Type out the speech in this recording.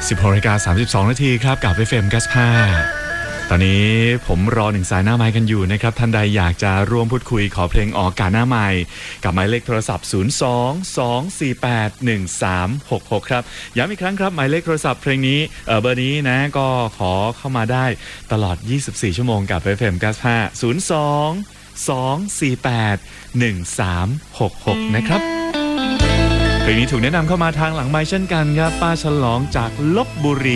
16:32 นาทีครับกับ FM 95ตอนนี้ผมรอ1สายหน้าไม้กันอยู่นะครับท่านใดอยากจะร่วมพูดคุยขอเพลงออกอากาศหน้าไมค์กับหมายเลขโทรศัพท์ 02-248-1366 ครับย้ำอีกครั้งครับหมายเลขโทรศัพท์เพลงนี้เบอร์นี้นะก็ขอเข้ามาได้ตลอด24ชั่วโมงกับ FM 95 02-248-1366 นะครับเพลงนี้ถูกแนะนำเข้ามาทางหลังไมค์เช่นกันครับป้าฉลองจากลพบุรี